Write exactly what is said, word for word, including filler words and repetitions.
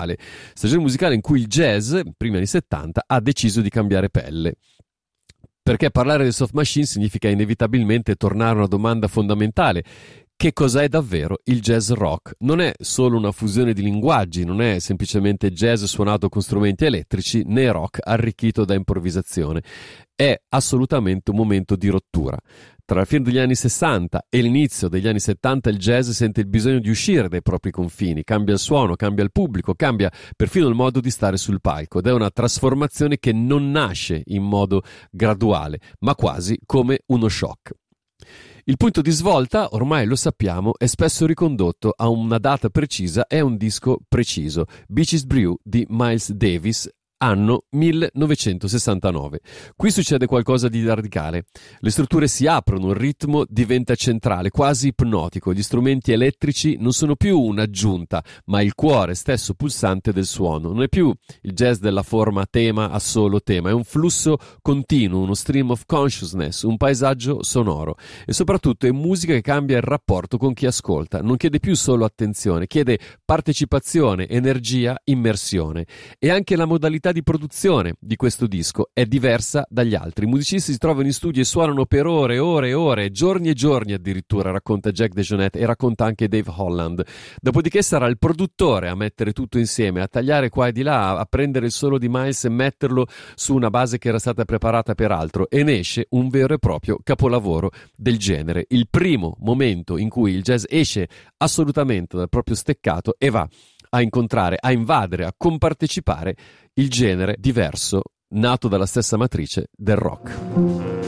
musicale. Stagione musicale in cui il jazz, primi anni settanta, ha deciso di cambiare pelle. Perché parlare del soft machine significa inevitabilmente tornare a una domanda fondamentale. Che cos'è davvero il jazz rock? Non è solo una fusione di linguaggi, non è semplicemente jazz suonato con strumenti elettrici, né rock arricchito da improvvisazione. È assolutamente un momento di rottura. Tra la fine degli anni sessanta e l'inizio degli anni settanta il jazz sente il bisogno di uscire dai propri confini, cambia il suono, cambia il pubblico, cambia perfino il modo di stare sul palco ed è una trasformazione che non nasce in modo graduale, ma quasi come uno shock. Il punto di svolta, ormai lo sappiamo, è spesso ricondotto a una data precisa e a un disco preciso, Beaches Brew di Miles Davis, anno millenovecentosessantanove. Qui succede qualcosa di radicale. Le strutture si aprono, il ritmo diventa centrale, quasi ipnotico. Gli strumenti elettrici non sono più un'aggiunta, ma il cuore stesso pulsante del suono. Non è più il jazz della forma tema a solo tema, è un flusso continuo, uno stream of consciousness, un paesaggio sonoro. E soprattutto è musica che cambia il rapporto con chi ascolta. Non chiede più solo attenzione, chiede partecipazione, energia, immersione. E anche la modalità di produzione di questo disco è diversa dagli altri. I musicisti si trovano in studio e suonano per ore e ore e ore, giorni e giorni addirittura, racconta Jack DeJohnette e racconta anche Dave Holland. Dopodiché sarà il produttore a mettere tutto insieme, a tagliare qua e di là, a prendere il solo di Miles e metterlo su una base che era stata preparata per altro, e ne esce un vero e proprio capolavoro del genere. Il primo momento in cui il jazz esce assolutamente dal proprio steccato e va a incontrare, a invadere, a compartecipare il genere diverso nato dalla stessa matrice del rock.